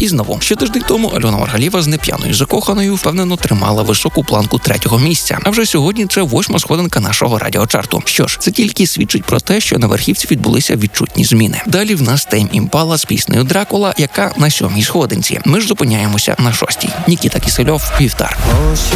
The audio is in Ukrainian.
І знову, ще тиждень тому Альона Маргалєва з «Неп'яною закоханою» впевнено тримала високу планку 3-го місця. А вже сьогодні це 8-ма сходинка нашого радіочарту. Що ж, це тільки свідчить про те, що на верхівці відбулися відчутні зміни. Далі в нас Тейм Імпала з піснею «Дракула», яка на 7-й сходинці. Ми ж зупиняємося на 6-й. Нікіта Кісельов, «Вівтар».